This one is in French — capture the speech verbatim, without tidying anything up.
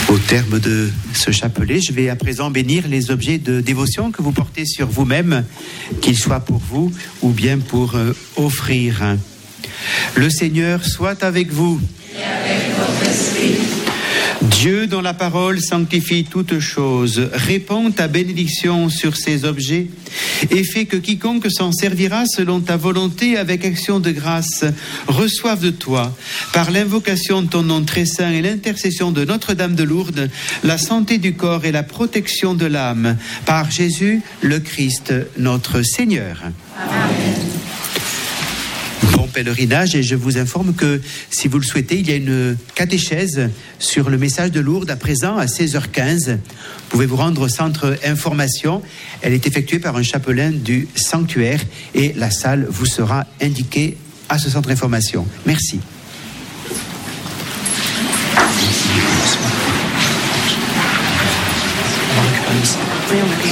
Au terme de ce chapelet, je vais à présent bénir les objets de dévotion que vous portez sur vous-même, qu'ils soient pour vous ou bien pour euh, offrir. Le Seigneur soit avec vous. Et avec votre esprit. Dieu, dont la parole sanctifie toutes choses, répand ta bénédiction sur ces objets et fait que quiconque s'en servira selon ta volonté avec action de grâce reçoive de toi, par l'invocation de ton nom très saint et l'intercession de Notre-Dame de Lourdes, la santé du corps et la protection de l'âme, par Jésus le Christ, notre Seigneur. Amen. Bon pèlerinage, et je vous informe que si vous le souhaitez, il y a une catéchèse sur le message de Lourdes à présent à seize heures quinze. Vous pouvez vous rendre au centre information. Elle est effectuée par un chapelain du sanctuaire et la salle vous sera indiquée à ce centre information. Merci. Oui, on a